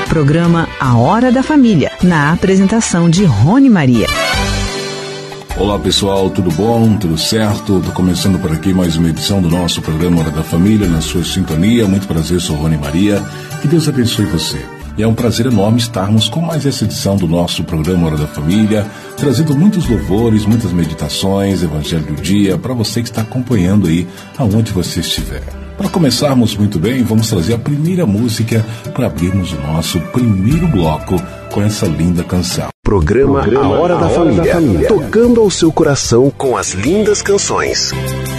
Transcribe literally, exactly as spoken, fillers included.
Programa A Hora da Família, na apresentação de Rony Maria. Olá pessoal, tudo bom? Tudo certo? Estou começando por aqui mais uma edição do nosso programa Hora da Família, na sua sintonia. Muito prazer, sou Rony Maria. Que Deus abençoe você. E é um prazer enorme estarmos com mais essa edição do nosso programa Hora da Família, trazendo muitos louvores, muitas meditações, Evangelho do Dia, para você que está acompanhando aí aonde você estiver. Para começarmos muito bem, vamos trazer a primeira música para abrirmos o nosso primeiro bloco com essa linda canção. Programa, Programa A Hora, da, a Hora Família, da Família, tocando ao seu coração com as lindas canções.